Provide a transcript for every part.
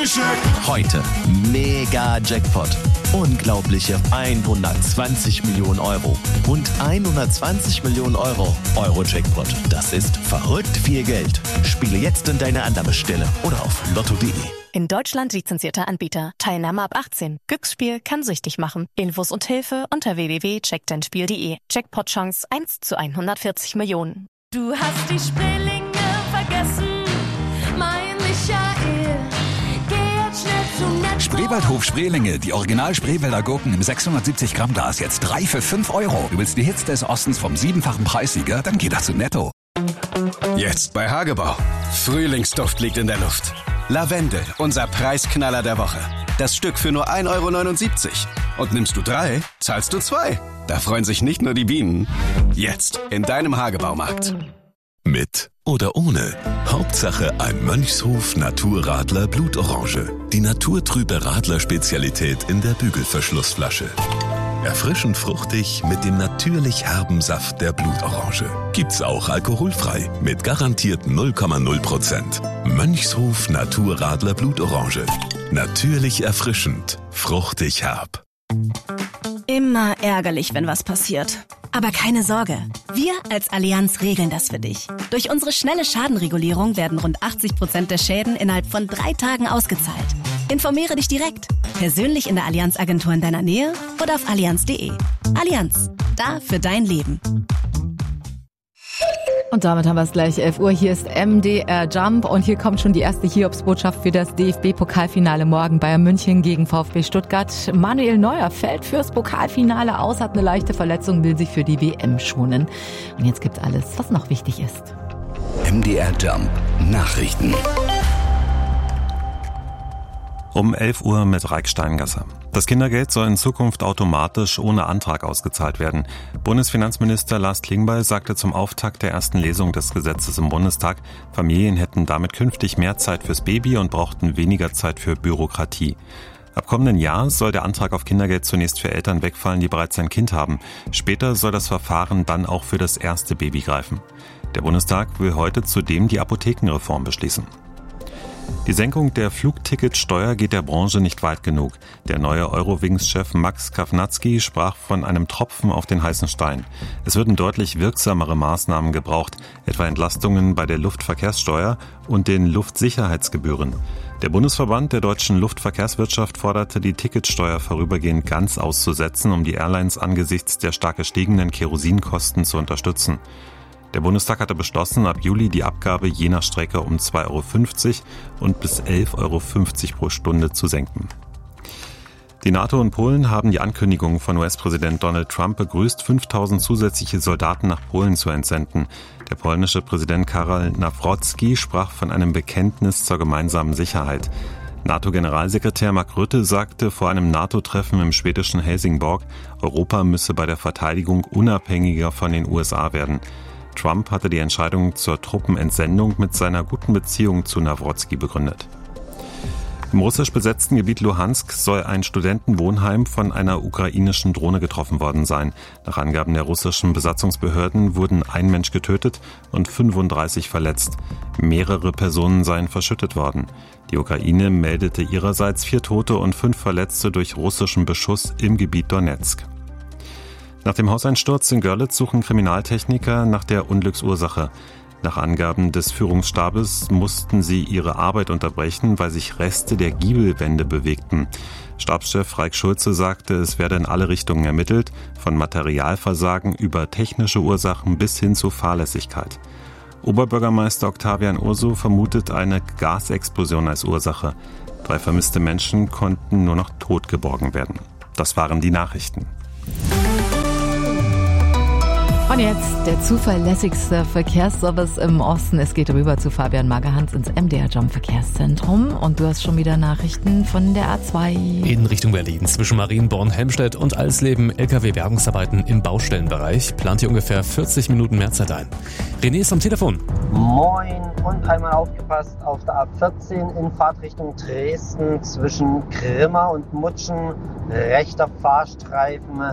Heute mega Jackpot. Unglaubliche 120 Millionen Euro. Und 120 Millionen Euro Euro-Jackpot. Das ist verrückt viel Geld. Spiele jetzt in deiner Annahmestelle oder auf lotto.de. In Deutschland lizenzierter Anbieter. Teilnahme ab 18. Glücksspiel kann süchtig machen. Infos und Hilfe unter www.checkdeinspiel.de. Jackpot-Chance 1 zu 140 Millionen. Du hast die Spreelinge vergessen, mein Michael. Geh jetzt schnell zum Netto. Spreewaldhof Spreelinge, die Original Spreewälder Gurken im 670 Gramm Glas, jetzt 3 für 5 Euro. Du willst die Hits des Ostens vom 7-fachen Preissieger? Dann geh doch zu Netto. Jetzt bei Hagebau. Frühlingsduft liegt in der Luft. Lavendel, unser Preisknaller der Woche. Das Stück für nur 1,79 €. Und nimmst du 3, zahlst du 2. Da freuen sich nicht nur die Bienen. Jetzt in deinem Hagebaumarkt. Mit oder ohne. Hauptsache ein Mönchshof Naturradler Blutorange. Die naturtrübe Radler-Spezialität in der Bügelverschlussflasche. Erfrischend fruchtig mit dem natürlich herben Saft der Blutorange. Gibt's auch alkoholfrei mit garantiert 0,0%. Mönchshof Naturradler Blutorange. Natürlich erfrischend, fruchtig herb. Immer ärgerlich, wenn was passiert. Aber keine Sorge, wir als Allianz regeln das für dich. Durch unsere schnelle Schadenregulierung werden rund 80% der Schäden innerhalb von 3 Tagen ausgezahlt. Informiere dich direkt, persönlich in der Allianz-Agentur in deiner Nähe oder auf allianz.de. Allianz, da für dein Leben. Und damit haben wir es gleich 11 Uhr. Hier ist MDR Jump und hier kommt schon die erste Hiobsbotschaft für das DFB-Pokalfinale morgen. Bayern München gegen VfB Stuttgart. Manuel Neuer fällt fürs Pokalfinale aus, hat eine leichte Verletzung, will sich für die WM schonen. Und jetzt gibt's alles, was noch wichtig ist. MDR Jump Nachrichten. Um 11 Uhr mit Raik Steingasser. Das Kindergeld soll in Zukunft automatisch ohne Antrag ausgezahlt werden. Bundesfinanzminister Lars Klingbeil sagte zum Auftakt der ersten Lesung des Gesetzes im Bundestag, Familien hätten damit künftig mehr Zeit fürs Baby und brauchten weniger Zeit für Bürokratie. Ab kommenden Jahr soll der Antrag auf Kindergeld zunächst für Eltern wegfallen, die bereits ein Kind haben. Später soll das Verfahren dann auch für das erste Baby greifen. Der Bundestag will heute zudem die Apothekenreform beschließen. Die Senkung der Flugticketsteuer geht der Branche nicht weit genug. Der neue Eurowings-Chef Max Kavnatzky sprach von einem Tropfen auf den heißen Stein. Es würden deutlich wirksamere Maßnahmen gebraucht, etwa Entlastungen bei der Luftverkehrssteuer und den Luftsicherheitsgebühren. Der Bundesverband der deutschen Luftverkehrswirtschaft forderte, die Ticketsteuer vorübergehend ganz auszusetzen, um die Airlines angesichts der stark gestiegenen Kerosinkosten zu unterstützen. Der Bundestag hatte beschlossen, ab Juli die Abgabe je nach Strecke um 2,50 € und bis 11,50 € pro Stunde zu senken. Die NATO und Polen haben die Ankündigung von US-Präsident Donald Trump begrüßt, 5.000 zusätzliche Soldaten nach Polen zu entsenden. Der polnische Präsident Karol Nawrocki sprach von einem Bekenntnis zur gemeinsamen Sicherheit. NATO-Generalsekretär Mark Rutte sagte vor einem NATO-Treffen im schwedischen Helsingborg, Europa müsse bei der Verteidigung unabhängiger von den USA werden. Trump hatte die Entscheidung zur Truppenentsendung mit seiner guten Beziehung zu Nawrocki begründet. Im russisch besetzten Gebiet Luhansk soll ein Studentenwohnheim von einer ukrainischen Drohne getroffen worden sein. Nach Angaben der russischen Besatzungsbehörden wurden ein Mensch getötet und 35 verletzt. Mehrere Personen seien verschüttet worden. Die Ukraine meldete ihrerseits 4 Tote und 5 Verletzte durch russischen Beschuss im Gebiet Donetsk. Nach dem Hauseinsturz in Görlitz suchen Kriminaltechniker nach der Unglücksursache. Nach Angaben des Führungsstabes mussten sie ihre Arbeit unterbrechen, weil sich Reste der Giebelwände bewegten. Stabschef Raik Schulze sagte, es werde in alle Richtungen ermittelt, von Materialversagen über technische Ursachen bis hin zu Fahrlässigkeit. Oberbürgermeister Octavian Urso vermutet eine Gasexplosion als Ursache. 3 vermisste Menschen konnten nur noch tot geborgen werden. Das waren die Nachrichten. Und jetzt der zuverlässigste Verkehrsservice im Osten. Es geht rüber zu Fabian Magerhans ins MDR Jump Verkehrszentrum. Und du hast schon wieder Nachrichten von der A2. In Richtung Berlin. Zwischen Marienborn, Helmstedt und Alsleben LKW-Bergungsarbeiten im Baustellenbereich. Plant hier ungefähr 40 Minuten mehr Zeit ein. René ist am Telefon. Moin und einmal aufgepasst auf der A14 in Fahrtrichtung Dresden zwischen Grimma und Mutschen. Rechter Fahrstreifen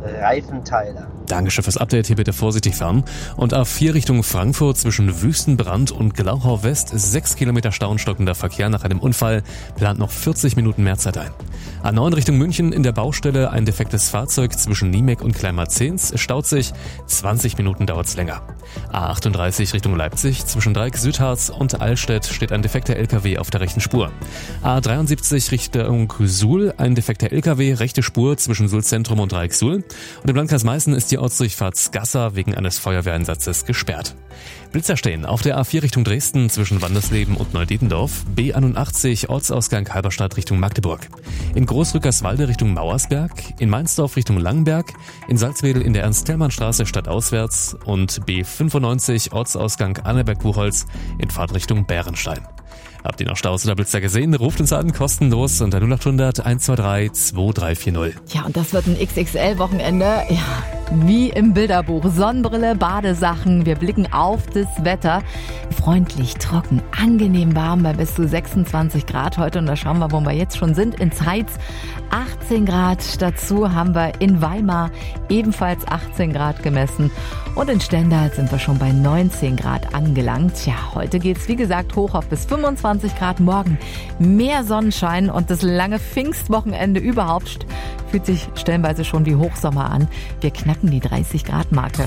Reifenteile. Dankeschön fürs Update, hier bitte vorsichtig fahren. Und A4 Richtung Frankfurt zwischen Wüstenbrand und Glauchau West 6 Kilometer Stau und stockender Verkehr nach einem Unfall, plant noch 40 Minuten mehr Zeit ein. A9 Richtung München in der Baustelle ein defektes Fahrzeug zwischen Niemek und Kleinmarzens, staut sich, 20 Minuten dauert's länger. A38 Richtung Leipzig zwischen Dreieck Südharz und Allstedt steht ein defekter LKW auf der rechten Spur. A73 Richtung Suhl ein defekter LKW, rechte Spur zwischen Suhl Zentrum und Dreieck Suhl. Und im Landkreis Meißen ist die Ortsdurchfahrt Skassa wegen eines Feuerwehreinsatzes gesperrt. Blitzer stehen auf der A4 Richtung Dresden zwischen Wandersleben und Neudietendorf, B81 Ortsausgang Halberstadt Richtung Magdeburg, in Großrückerswalde Richtung Mauersberg, in Mainzdorf Richtung Langenberg, in Salzwedel in der Ernst-Thälmann-Straße stadtauswärts und B95 Ortsausgang Anneberg-Buchholz in Fahrtrichtung Bärenstein. Habt ihr noch Staus oder Blitzer gesehen? Ruft uns an, kostenlos unter 0800 123 2340. Ja, und das wird ein XXL-Wochenende. Ja, wie im Bilderbuch. Sonnenbrille, Badesachen. Wir blicken auf das Wetter. Freundlich, trocken, angenehm warm bei bis zu 26 Grad heute. Und da schauen wir, wo wir jetzt schon sind. In Zeitz 18 Grad. Dazu haben wir in Weimar ebenfalls 18 Grad gemessen. Und in Stendal sind wir schon bei 19 Grad angelangt. Ja, heute geht's wie gesagt hoch auf bis 25 Grad. Morgen mehr Sonnenschein und das lange Pfingstwochenende überhaupt fühlt sich stellenweise schon wie Hochsommer an. Wir knacken die 30 Grad Marke.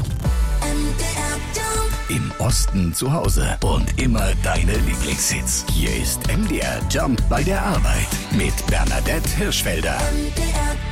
Im Osten zu Hause und immer deine Lieblingshits. Hier ist MDR Jump bei der Arbeit mit Bernadette Hirschfelder. MDR